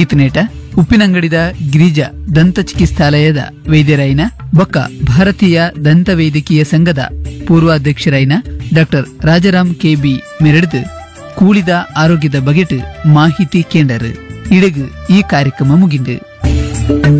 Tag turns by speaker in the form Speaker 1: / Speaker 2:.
Speaker 1: ಈತನೇಟ ಉಪ್ಪಿನಂಗಡಿದ ಗಿರಿಜಾ ದಂತ ಚಿಕಿತ್ಸಾಲಯದ ವೈದ್ಯರಾಯಿನ ಬೊಕ್ಕ ಭಾರತೀಯ ದಂತ ವೈದ್ಯಕೀಯ ಸಂಘದ ಪೂರ್ವಾಧ್ಯಕ್ಷರಾಯಿನ ಡಾಕ್ಟರ್ ರಾಜಾರಾಮ್ ಕೆಬಿ ಮೆರೆಡ್ದು ಕೂಳಿದ ಆರೋಗ್ಯದ ಬಗೆಟ್ ಮಾಹಿತಿ ಕೇಂಡರ್ ಇಡಗು ಈ ಕಾರ್ಯಕ್ರಮ ಮುಗಿಂಡು.